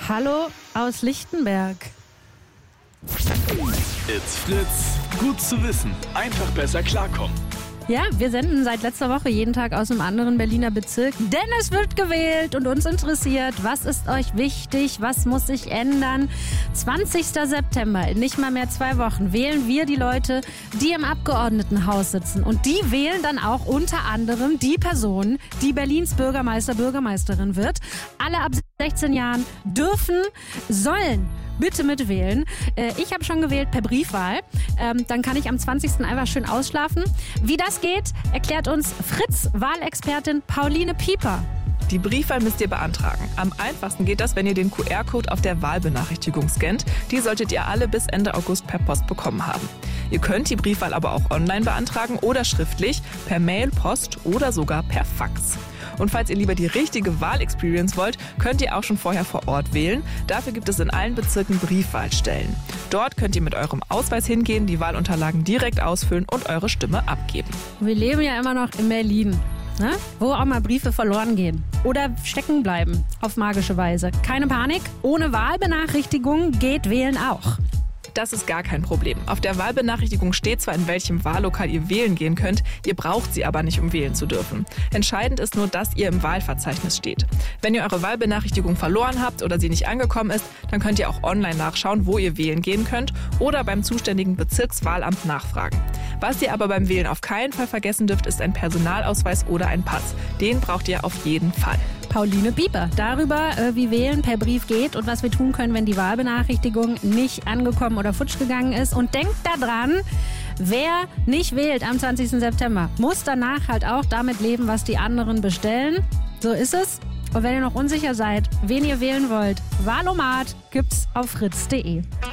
Hallo aus Lichtenberg. It's Fritz. Gut zu wissen. Einfach besser klarkommen. Ja, wir senden seit letzter Woche jeden Tag aus einem anderen Berliner Bezirk, denn es wird gewählt und uns interessiert, was ist euch wichtig, was muss sich ändern. 20. September, in nicht mal mehr 2 Wochen, wählen wir die Leute, die im Abgeordnetenhaus sitzen. Und die wählen dann auch unter anderem die Person, die Berlins Bürgermeister, Bürgermeisterin wird. Alle ab 16 Jahren dürfen, sollen bitte mitwählen. Ich habe schon gewählt per Briefwahl. Dann kann ich am 20. einfach schön ausschlafen. Wie das geht, erklärt uns Fritz-Wahlexpertin Pauline Pieper. Die Briefwahl müsst ihr beantragen. Am einfachsten geht das, wenn ihr den QR-Code auf der Wahlbenachrichtigung scannt. Die solltet ihr alle bis Ende August per Post bekommen haben. Ihr könnt die Briefwahl aber auch online beantragen oder schriftlich, per Mail, Post oder sogar per Fax. Und falls ihr lieber die richtige Wahlexperience wollt, könnt ihr auch schon vorher vor Ort wählen. Dafür gibt es in allen Bezirken Briefwahlstellen. Dort könnt ihr mit eurem Ausweis hingehen, die Wahlunterlagen direkt ausfüllen und eure Stimme abgeben. Wir leben ja immer noch in Berlin, ne? Wo auch mal Briefe verloren gehen oder stecken bleiben auf magische Weise. Keine Panik, ohne Wahlbenachrichtigung geht wählen auch. Das ist gar kein Problem. Auf der Wahlbenachrichtigung steht zwar, in welchem Wahllokal ihr wählen gehen könnt, ihr braucht sie aber nicht, um wählen zu dürfen. Entscheidend ist nur, dass ihr im Wahlverzeichnis steht. Wenn ihr eure Wahlbenachrichtigung verloren habt oder sie nicht angekommen ist, dann könnt ihr auch online nachschauen, wo ihr wählen gehen könnt oder beim zuständigen Bezirkswahlamt nachfragen. Was ihr aber beim Wählen auf keinen Fall vergessen dürft, ist ein Personalausweis oder ein Pass. Den braucht ihr auf jeden Fall. Pauline Pieper darüber, wie Wählen per Brief geht und was wir tun können, wenn die Wahlbenachrichtigung nicht angekommen oder futsch gegangen ist. Und denkt daran, wer nicht wählt am 20. September, muss danach halt auch damit leben, was die anderen bestellen. So ist es. Und wenn ihr noch unsicher seid, wen ihr wählen wollt, Wahlomat gibt's auf fritz.de.